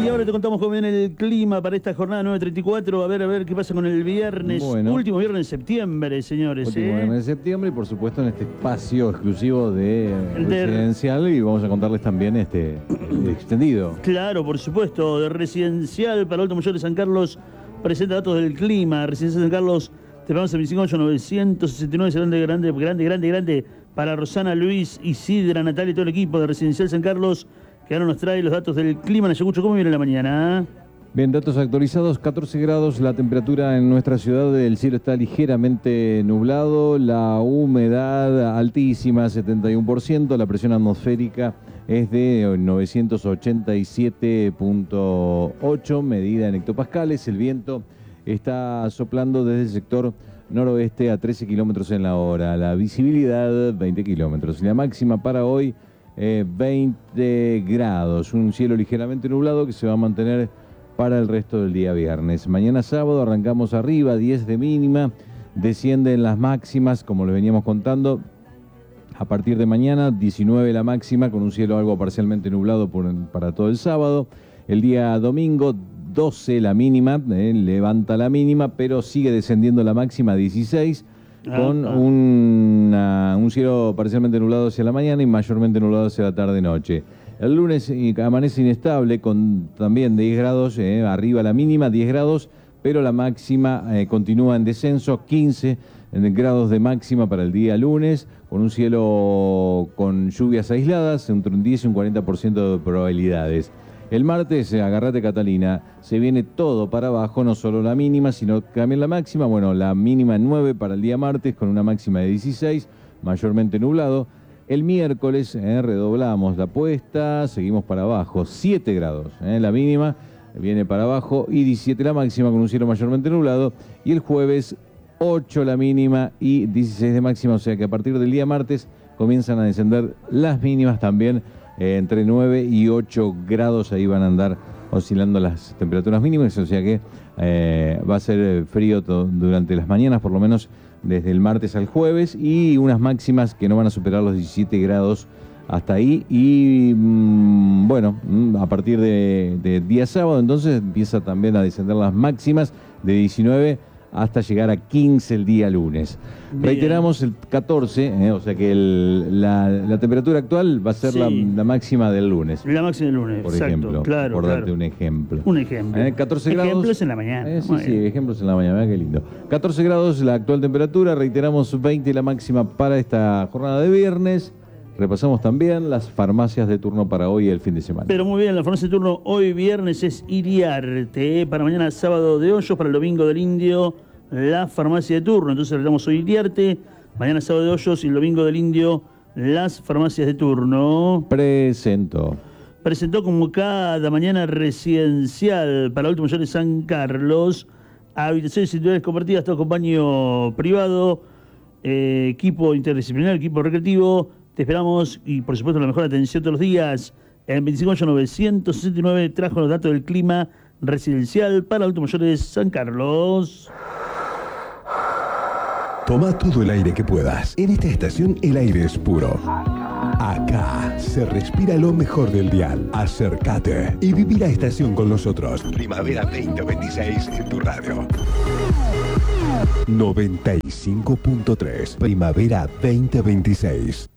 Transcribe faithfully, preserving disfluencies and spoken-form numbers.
Y ahora te contamos cómo viene el clima para esta jornada nueve treinta y cuatro. A ver, a ver qué pasa con el viernes. Bueno. Último viernes de septiembre, señores. Último ¿eh? viernes de septiembre y por supuesto en este espacio exclusivo de El de- residencial y vamos a contarles también este extendido. Claro, por supuesto. De Residencial para Alto Mayor de San Carlos presenta datos del clima. Residencial de San Carlos, te pagamos el veinticinco ocho novecientos sesenta y nueve. Grande, grande, grande, grande, grande. Para Rosana, Luis, Isidra, Natalia y todo el equipo de Residencial San Carlos, que ahora nos trae los datos del clima en Ayacucho. ¿Cómo viene la mañana? Bien, datos actualizados, catorce grados la temperatura en nuestra ciudad, el cielo está ligeramente nublado, la humedad altísima, setenta y uno por ciento, la presión atmosférica es de novecientos ochenta y siete punto ocho, medida en hectopascales, el viento está soplando desde el sector noroeste a trece kilómetros en la hora, la visibilidad veinte kilómetros, la máxima para hoy eh, veinte grados, un cielo ligeramente nublado que se va a mantener para el resto del día viernes. Mañana sábado arrancamos arriba, diez de mínima, descienden las máximas, como les veníamos contando, a partir de mañana, diecinueve la máxima, con un cielo algo parcialmente nublado por, para todo el sábado. El día domingo, doce la mínima, eh, levanta la mínima, pero sigue descendiendo la máxima, dieciséis, con una, un cielo parcialmente nublado hacia la mañana y mayormente nublado hacia la tarde-noche. El lunes amanece inestable con también diez grados, eh, arriba la mínima, diez grados, pero la máxima eh, continúa en descenso, quince grados de máxima para el día lunes, con un cielo con lluvias aisladas, entre un diez y un cuarenta por ciento de probabilidades. El martes, eh, agárrate Catalina, se viene todo para abajo, no solo la mínima, sino también la máxima. Bueno, la mínima nueve para el día martes, con una máxima de dieciséis, mayormente nublado. El miércoles eh, redoblamos la apuesta, seguimos para abajo, siete grados, eh, la mínima viene para abajo y diecisiete la máxima con un cielo mayormente nublado. Y el jueves, ocho la mínima y dieciséis de máxima, o sea que a partir del día martes comienzan a descender las mínimas también, eh, entre nueve y ocho grados, ahí van a andar oscilando las temperaturas mínimas, o sea que eh, va a ser frío durante las mañanas, por lo menos desde el martes al jueves, y unas máximas que no van a superar los diecisiete grados hasta ahí. Y mmm, bueno, a partir de, de día sábado entonces empieza también a descender las máximas de diecinueve hasta llegar a quince el día lunes. Bien. Reiteramos el catorce, eh, o sea que el, la, la temperatura actual va a ser sí. la, la máxima del lunes. La máxima del lunes, por exacto, ejemplo, claro, por claro. darte un ejemplo. Un ejemplo. Eh, catorce grados. Ejemplos en la mañana. Eh, sí, sí, ejemplos en la mañana, mira qué lindo. catorce grados la actual temperatura, reiteramos veinte la máxima para esta jornada de viernes. Repasamos también las farmacias de turno para hoy y el fin de semana. Pero muy bien, la farmacia de turno hoy viernes es Iriarte, ¿eh? Para mañana sábado de Hoyos, para el domingo del Indio, la farmacia de turno. Entonces le damos hoy Iriarte, mañana sábado de Hoyos y el domingo del Indio, las farmacias de turno. Presento. Presentó como cada mañana Residencial para Alto Mayor de San Carlos, habitaciones individuales compartidas, todo con baño privado, eh, equipo interdisciplinar, equipo recreativo. Te esperamos y por supuesto la mejor atención todos los días. En veinticinco ocho novecientos sesenta y nueve trajo los datos del clima. Residencial para Alto Mayor de San Carlos. Toma todo el aire que puedas. En esta estación el aire es puro. Acá se respira lo mejor del dial. Acércate y viví la estación con nosotros. Primavera veinte veintiséis en tu radio. noventa y cinco punto tres. Primavera veinte veintiséis.